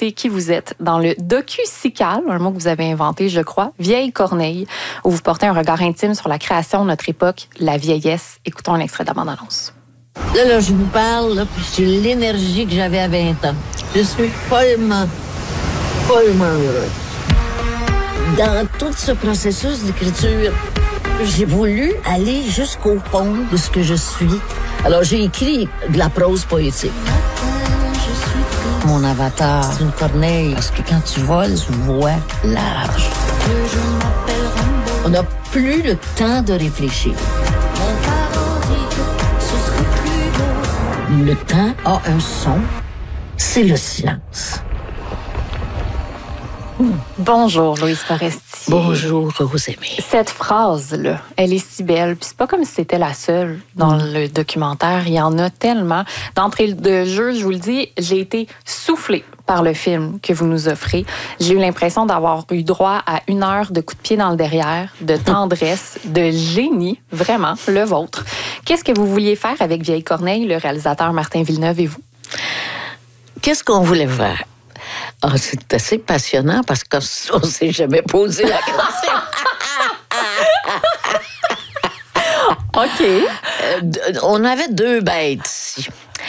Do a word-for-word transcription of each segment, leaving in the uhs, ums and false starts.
raconter qui vous êtes dans le docu-sical, un mot que vous avez inventé, je crois, Vieille Corneille, où vous portez un regard intime sur la création de notre époque, la vieillesse. Écoutons un extrait de la bande-annonce. Là, là, je vous parle, là, puis j'ai l'énergie que j'avais à vingt ans. Je suis follement, follement heureuse. Dans tout ce processus d'écriture, j'ai voulu aller jusqu'au fond de ce que je suis. Alors, j'ai écrit de la prose poétique. Mon avatar, c'est une corneille, parce que quand tu voles, tu vois large. On n'a plus le temps de réfléchir. Le temps a un son, c'est le silence. Bonjour, Louise Forestier. Bonjour, Rosemée. Cette phrase-là, elle est si belle. Puis c'est pas comme si c'était la seule dans mm. le documentaire. Il y en a tellement. D'entrée de jeu, je vous le dis, j'ai été soufflée par le film que vous nous offrez. J'ai eu l'impression d'avoir eu droit à une heure de coups de pied dans le derrière, de tendresse, de génie, vraiment, le vôtre. Qu'est-ce que vous vouliez faire avec Vieille Corneille, le réalisateur Martin Villeneuve et vous? Qu'est-ce qu'on voulait faire? Oh, c'est assez passionnant parce qu'on ne s'est jamais posé la question. OK. Euh, on avait deux bêtes ici.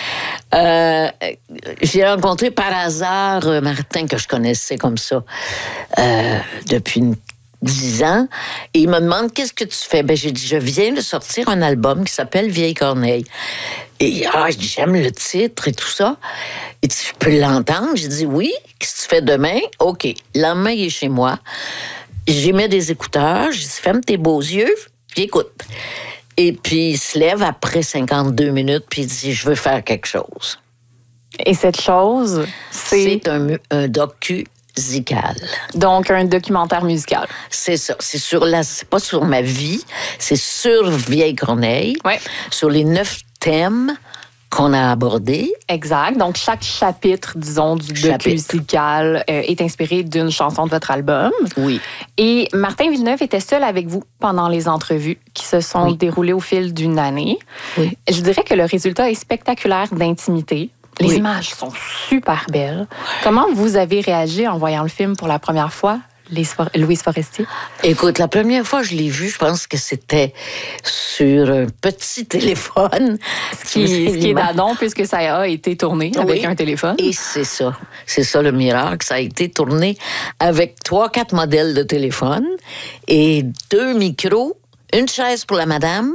Euh, j'ai rencontré par hasard Martin, que je connaissais comme ça euh, depuis une dix ans, et il me demande qu'est-ce que tu fais. Ben j'ai dit je viens de sortir un album qui s'appelle Vieille Corneille. Et ah, je dis, j'aime le titre et tout ça. Et tu peux l'entendre. J'ai dit oui. Qu'est-ce que tu fais demain? OK. Le lendemain, il est chez moi. J'y mets des écouteurs. J'ai dit ferme tes beaux yeux puis écoute. Et puis il se lève après cinquante-deux minutes puis il dit je veux faire quelque chose. Et cette chose, c'est c'est un, un docu. Zical. Donc, un documentaire musical. C'est ça. C'est sur la, c'est pas sur ma vie, c'est sur Vieille Corneille, ouais. Sur les neuf thèmes qu'on a abordés. Exact. Donc, chaque chapitre, disons, du docu-zical euh, est inspiré d'une chanson de votre album. Oui. Et Martin Villeneuve était seul avec vous pendant les entrevues qui se sont oui. déroulées au fil d'une année. Oui. Je dirais que le résultat est spectaculaire d'intimité. Les oui. images sont super belles. Comment vous avez réagi en voyant le film pour la première fois, Louise Forestier? Écoute, la première fois que je l'ai vu, je pense que c'était sur un petit téléphone. Ce qui, ce qui est d'adon, puisque ça a été tourné oui. avec un téléphone. Et c'est ça. C'est ça le miracle. Ça a été tourné avec trois, quatre modèles de téléphone et deux micros, une chaise pour la madame,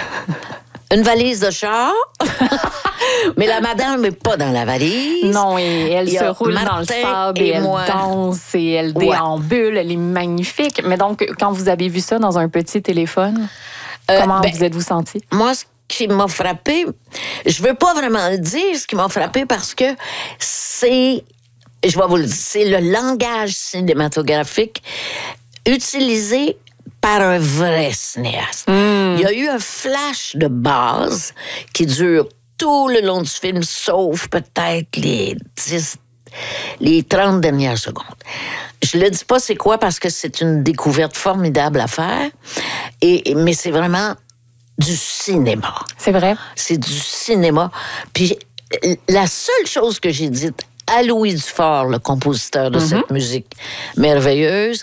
une valise de char. Mais la madame n'est pas dans la valise. Non, et elle se roule Martin dans le sable, et, et elle moi. danse, et elle déambule, ouais. Elle est magnifique. Mais donc, quand vous avez vu ça dans un petit téléphone, euh, comment ben, vous êtes-vous senti? Moi, ce qui m'a frappé, je veux pas vraiment le dire, ce qui m'a frappé parce que c'est, je vais vous le dire, c'est le langage cinématographique utilisé par un vrai cinéaste. Mm. Il y a eu un flash de base qui dure tout le long du film, sauf peut-être les dix, les trente dernières secondes. Je le dis pas c'est quoi parce que c'est une découverte formidable à faire, et, mais c'est vraiment du cinéma. C'est vrai? C'est du cinéma. Puis la seule chose que j'ai dite à Louis Dufort, le compositeur de mm-hmm. cette musique merveilleuse,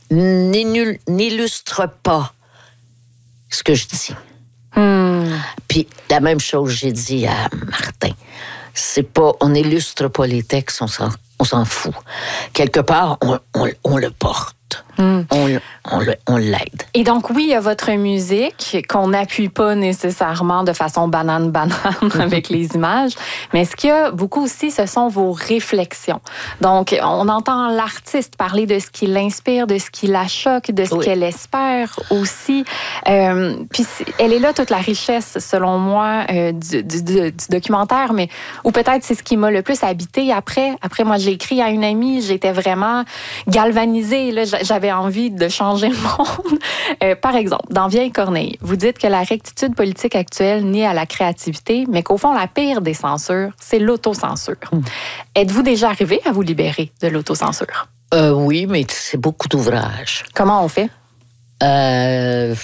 n'illustre pas ce que je dis. Hmm. Puis la même chose j'ai dit à Martin. C'est pas, on n'illustre pas les textes, on s'en, on s'en fout. Quelque part, on, on, on le porte. Mm. On, on, on l'aide. Et donc, oui, il y a votre musique qu'on n'appuie pas nécessairement de façon banane-banane avec les images, mais ce qu'il y a beaucoup aussi, ce sont vos réflexions. Donc, on entend l'artiste parler de ce qui l'inspire, de ce qui la choque, de ce oui. qu'elle espère aussi. Euh, puis, elle est là toute la richesse, selon moi, euh, du, du, du, du documentaire, mais ou peut-être c'est ce qui m'a le plus habité après. Après, moi, j'ai écrit à une amie, j'étais vraiment galvanisée, là, j'avais envie de changer le monde. Euh, par exemple, dans Vieille Corneille, vous dites que la rectitude politique actuelle nie à la créativité, mais qu'au fond, la pire des censures, c'est l'autocensure. Mmh. Êtes-vous déjà arrivé à vous libérer de l'autocensure? Euh, oui, mais c'est beaucoup d'ouvrages. Comment on fait? Euh...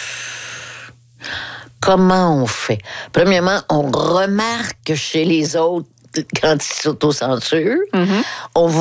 Comment on fait? Premièrement, on remarque chez les autres, quand ils s'autocensurent, mmh. on